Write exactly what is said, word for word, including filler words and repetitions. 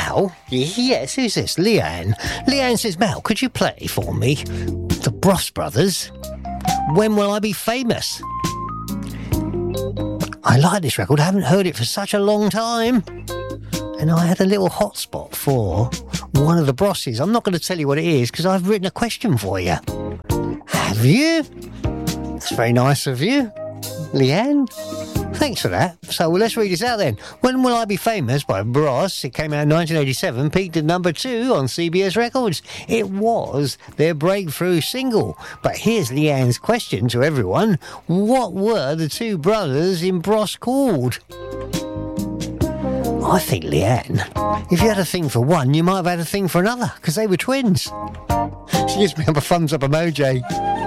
Mal? Yes, who's this? Leanne. Leanne says, Mal, could you play for me the Bros Brothers? When Will I Be Famous? I like this record. I haven't heard it for such a long time. And I had a little hotspot for one of the Brosses. I'm not going to tell you what it is because I've written a question for you. Have you? That's very nice of you, Leanne. Thanks for that. So well, let's read this out then. When Will I Be Famous by Bros. It came out in nineteen eighty-seven, peaked at number two on C B S Records. It was their breakthrough single. But here's Leanne's question to everyone. What were the two brothers in Bros called? I think, Leanne, if you had a thing for one, you might have had a thing for another, because they were twins. She gives me up a thumbs up emoji.